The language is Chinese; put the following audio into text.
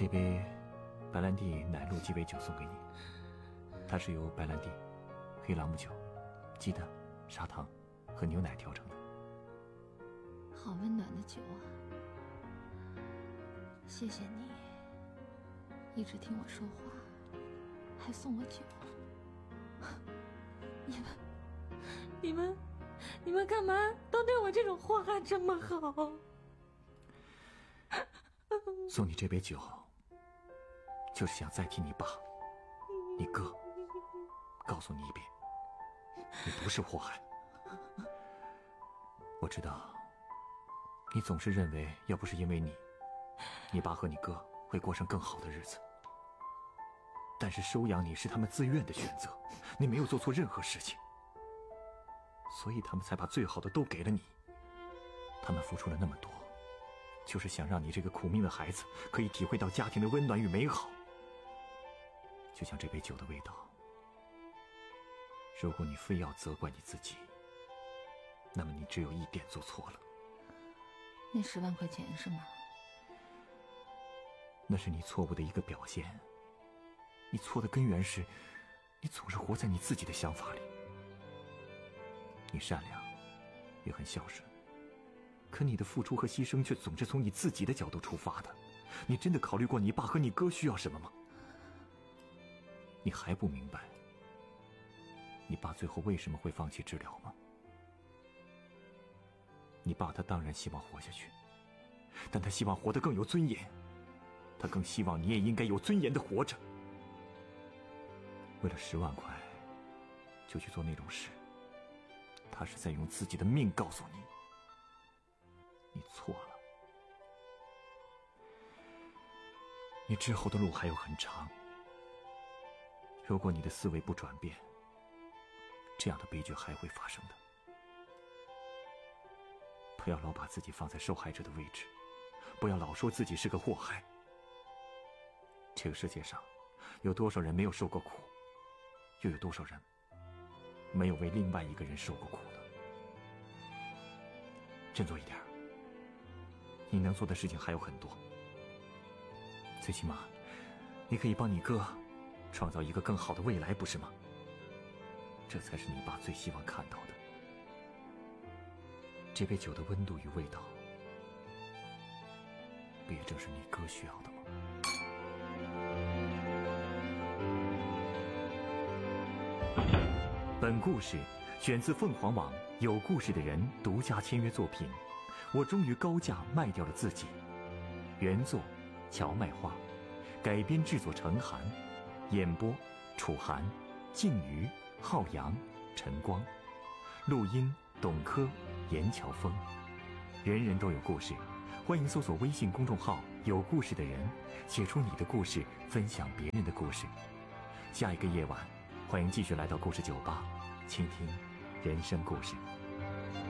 这杯白兰地奶露鸡尾酒送给你，它是由白兰地、黑朗姆酒、鸡蛋、砂糖和牛奶调成的。 好温暖的酒啊！谢谢你，一直听我说话，还送我酒。你们干嘛都对我这种祸害这么好？ 送你这杯酒，就是想再替你爸、你哥告诉你一遍，你不是祸害。我知道，你总是认为要不是因为你爸和你哥会过上更好的日子。但是收养你是他们自愿的选择，你没有做错任何事情，所以他们才把最好的都给了你。他们付出了那么多，就是想让你这个苦命的孩子可以体会到家庭的温暖与美好。就像这杯酒的味道，如果你非要责怪你自己，那么你只有一点做错了。 那10万块钱是吗？ 那是你错误的一个表现。你错的根源是，你总是活在你自己的想法里。你善良，也很孝顺，可你的付出和牺牲却总是从你自己的角度出发的。你真的考虑过你爸和你哥需要什么吗？你还不明白，你爸最后为什么会放弃治疗吗？你爸他当然希望活下去，但他希望活得更有尊严，他更希望你也应该有尊严地活着。为了10万块就去做那种事，他是在用自己的命告诉你，你错了。你之后的路还有很长，如果你的思维不转变，这样的悲剧还会发生的。不要老把自己放在受害者的位置，不要老说自己是个祸害。这个世界上有多少人没有受过苦，又有多少人没有为另外一个人受过苦呢？振作一点，你能做的事情还有很多。最起码你可以帮你哥创造一个更好的未来，不是吗？这才是你爸最希望看到的。这杯酒的温度与味道，不也正是你哥需要的吗？本故事选自凤凰网有故事的人独家签约作品《我终于高价卖掉了自己》，原作荞麦花，改编制作陈寒，演播楚寒、静瑜、浩洋、陈光，录音董珂、严乔峰。人人都有故事，欢迎搜索微信公众号有故事的人，写出你的故事，分享别人的故事。下一个夜晚，欢迎继续来到故事酒吧，倾听人生故事。